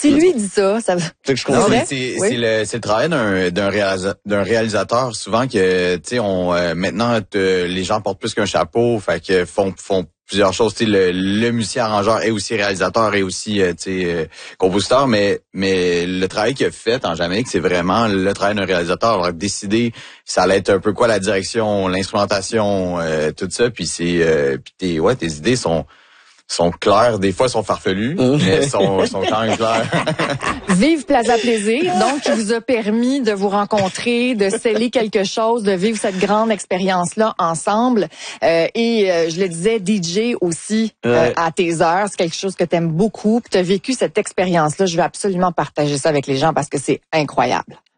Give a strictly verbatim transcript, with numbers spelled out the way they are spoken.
Si lui dit ça, ça va. C'est c'est Oui. c'est le c'est le travail d'un d'un réalisa, d'un réalisateur souvent que tu sais on euh, maintenant te, les gens portent plus qu'un chapeau, fait que font font plusieurs choses, tu sais le, le musicien arrangeur est aussi réalisateur et aussi euh, tu sais euh, compositeur, mais mais le travail qu'il a fait en Jamaïque, c'est vraiment le travail d'un réalisateur. Alors décider ça allait être un peu quoi la direction, l'instrumentation, euh, tout ça, puis c'est euh, puis tes ouais tes idées sont sont clairs, des fois sont farfelus, mais sont, sont quand même clairs. Vive Plaza Plaisir, donc qui vous a permis de vous rencontrer, de sceller quelque chose, de vivre cette grande expérience-là ensemble. Euh, et euh, je le disais, D J aussi euh, ouais. à tes heures, c'est quelque chose que tu aimes beaucoup. Tu as vécu cette expérience-là, je veux absolument partager ça avec les gens parce que c'est incroyable.